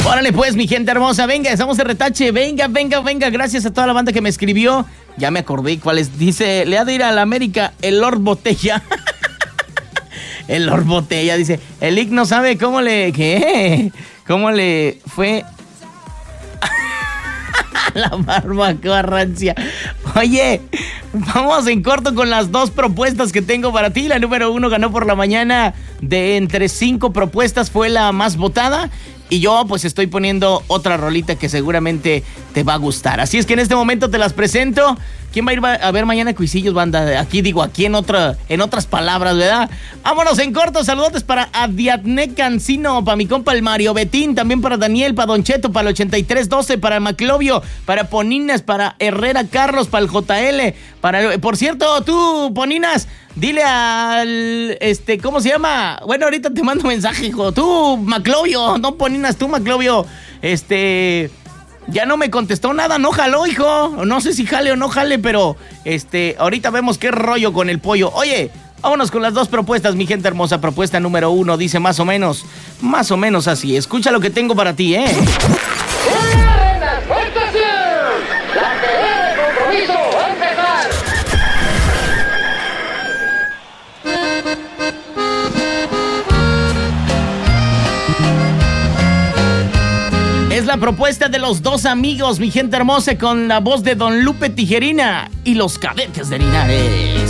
Órale pues, mi gente hermosa, venga, estamos de retache, venga, gracias a toda la banda que me escribió. Ya me acordé cuál es, dice, le ha de ir a la América el Lord Botella. El Lord Botella, dice, el Ick no sabe cómo le fue la barbacoa rancia. Oye, vamos en corto con las dos propuestas que tengo para ti. La número 1 ganó por la mañana. De entre 5 propuestas fue la más votada. Y yo pues estoy poniendo otra rolita que seguramente te va a gustar. Así es que en este momento te las presento. ¿Quién va a ir a ver mañana Cuisillos, banda? Aquí en otras palabras, ¿verdad? Vámonos en corto. Saludotes para Adiatne Cancino, para mi compa el Mario Betín, también para Daniel, para Don Cheto, para el 8312, para Maclovio, para Poninas, para Herrera Carlos, para el JL, por cierto, tú, Poninas, dile al, ¿cómo se llama? Bueno, ahorita te mando mensaje, hijo. Tú, Maclovio, no Poninas, tú, Maclovio, ya no me contestó nada, no jaló, hijo. No sé si jale o no jale, pero ahorita vemos qué rollo con el pollo. Oye, vámonos con las dos propuestas, mi gente hermosa. Propuesta número 1 dice más o menos así. Escucha lo que tengo para ti, ¿eh? La pelea de compromiso va a empezar. Es la propuesta de los dos amigos, mi gente hermosa, con la voz de Don Lupe Tijerina y los Cadetes de Linares.